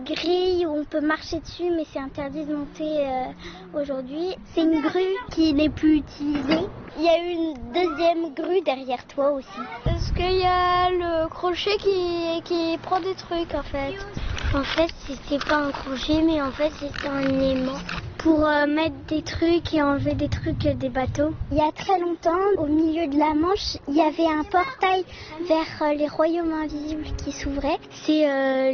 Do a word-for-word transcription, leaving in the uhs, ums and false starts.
Grille où on peut marcher dessus, mais c'est interdit de monter euh, aujourd'hui. C'est une grue qui n'est plus utilisée. Il y a une deuxième grue derrière toi aussi. Parce qu'il y a le crochet qui, qui prend des trucs en fait. En fait, c'est pas un crochet, mais en fait, c'est un aimant pour euh, mettre des trucs et enlever des trucs euh, des bateaux. Il y a très longtemps, au milieu de la Manche, il y avait un portail vers euh, les royaumes invisibles qui s'ouvrait. C'est euh,